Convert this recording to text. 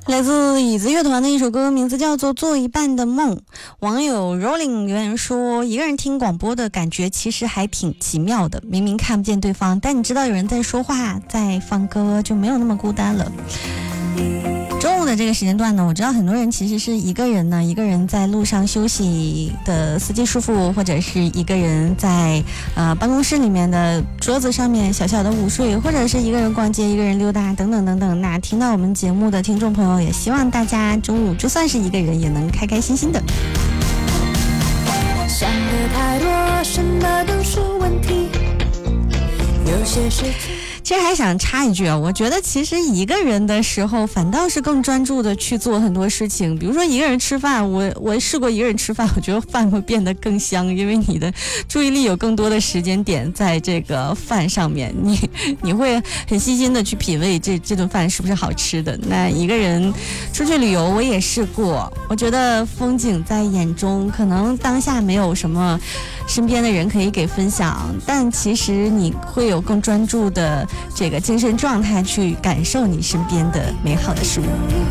来自椅子乐团的一首歌，名字叫做《做一半的梦》。网友 Rolling 留言说，一个人听广播的感觉其实还挺奇妙的，明明看不见对方，但你知道有人在说话，在放歌，就没有那么孤单了。中午的这个时间段呢，我知道很多人其实是一个人呢，一个人在路上休息的司机叔父，或者是一个人在办公室里面的桌子上面小小的午睡，或者是一个人逛街，一个人溜达等等等等。那听到我们节目的听众朋友，也希望大家中午就算是一个人也能开开心心的。 想的太多，什么都是问题，有些事情其实还想插一句啊，我觉得其实一个人的时候反倒是更专注的去做很多事情。比如说一个人吃饭，我试过一个人吃饭，我觉得饭会变得更香，因为你的注意力有更多的时间点在这个饭上面，你会很细心的去品味这顿饭是不是好吃的。那一个人出去旅游我也试过，我觉得风景在眼中，可能当下没有什么身边的人可以给分享，但其实你会有更专注的这个精神状态去感受你身边的美好的事物。